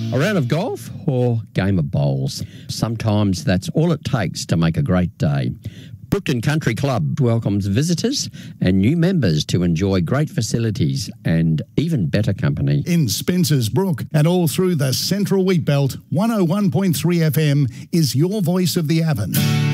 A round of golf or game of bowls. Sometimes that's all it takes to make a great day. Brookton Country Club welcomes visitors and new members to enjoy great facilities and even better company. In Spencer's Brook and all through the Central Wheatbelt, 101.3 FM is your voice of the Avon.